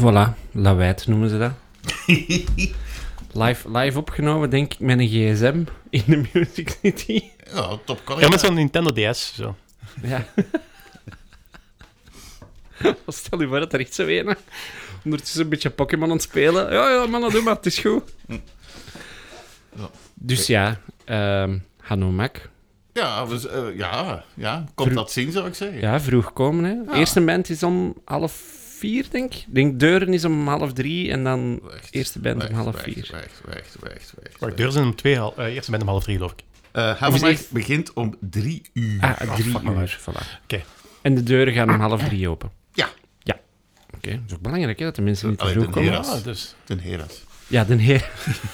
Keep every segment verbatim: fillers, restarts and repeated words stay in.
Voilà, Lawaait noemen ze dat. live, live opgenomen, denk ik, met een gsm in de Music City. Ja, top kwaliteit. Ja, met zo'n Nintendo D S. Zo. Ja. Stel je voor dat er echt zo een... Ondertussen een beetje Pokémon aan het spelen. Ja, ja, man, doe maar, het is goed. Ja. Dus ja, um, Hanomag. Ja, dus, uh, ja, ja, komt Vro- dat zien, zou ik zeggen. Ja, vroeg komen, hè. Ja. Eerste band is om half vier, denk ik. Ik denk deuren is om half drie en dan Wacht, eerste band wacht, om half wacht, vier. Wacht, wacht, wacht, wacht. Maar deur zijn om twee, hal- uh, eerst ben om half drie, geloof ik. Uh, Hanomag begint om drie uur. Ah, drie fuck, uur, voilà. Oké. Okay. En de deuren gaan om half drie open. Ja. Ja. Oké, okay. Dat is ook belangrijk, hè, dat de mensen niet te Allee, vroeg de komen. Heras. Ah, dus. Ten Heras. Ja, de heer...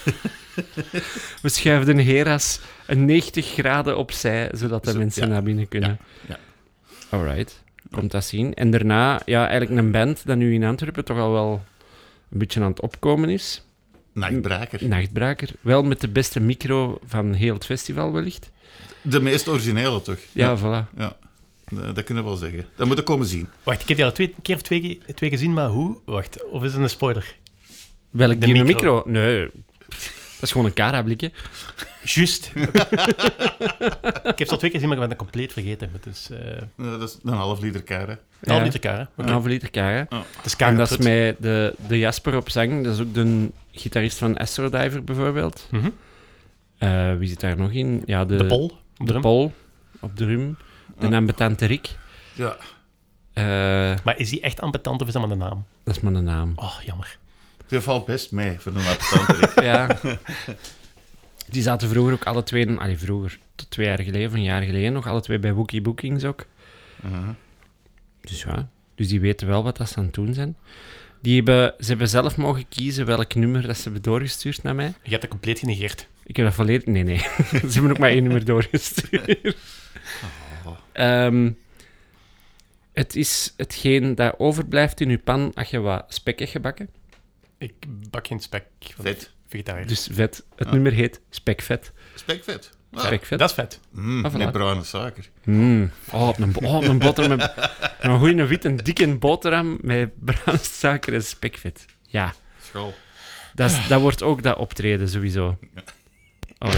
We schuiven de Heras een negentig graden opzij, zodat de Zo, mensen ja. naar binnen kunnen. Ja. Alright, komt dat zien. En daarna, ja, eigenlijk een band dat nu in Antwerpen toch al wel een beetje aan het opkomen is. Nachtbraker. Nachtbraker. Wel met de beste micro van heel het festival, wellicht. De meest originele, toch? Ja, voilà. Ja, dat kunnen we wel zeggen. Dat moeten we komen zien. Wacht, ik heb die al twee keer of twee, twee gezien, maar hoe? Wacht, of is het een spoiler? Welk De die micro? micro. micro? Nee, dat is gewoon een Cara-blikje. Juist. Ik heb ze al twee keer gezien, maar ik ben het compleet vergeten. Het is uh, Uh, dat is een half liter karen. een half Ja. liter karen. Een Okay. halve liter Cara. Oh. Het is En karen dat is trut. met de, de Jasper op zang. Dat is ook de gitarist van Astrodiver, bijvoorbeeld. Mhm. Uh, wie zit daar nog in? Ja, de, De Pol. op De drum. Paul op drum. De Ja. ambetante Rick. Ja. Uh, Maar is die echt ambetant of is dat maar de naam? dat is maar de naam. Oh, jammer. Je valt best mee voor een appetanterik. Ja. Die zaten vroeger ook alle twee... Allee, vroeger, tot twee jaar geleden of een jaar geleden nog, alle twee bij Wookie Bookings ook. Uh-huh. Dus ja, dus die weten wel wat dat ze aan het doen zijn. Die hebben, ze hebben zelf mogen kiezen welk nummer dat ze hebben doorgestuurd naar mij. Je hebt dat compleet genegeerd. Ik heb dat volledig... Nee, nee. Ze hebben ook maar één nummer doorgestuurd. Oh. Um, het is hetgeen dat overblijft in je pan als je wat spek hebt gebakken. Ik bak geen spek. want Vet. Vegetariër. Dus vet. Het Ah. nummer heet spekvet. Spekvet. Ah. Spekvet. Dat is vet. Mm, Ah, voilà. met bruine suiker. Mm. Oh, op een, bo- oh, op een boterham met een goeie witte, dikke boterham met bruine suiker en spekvet. Ja, School. dat, is, dat wordt ook dat optreden sowieso.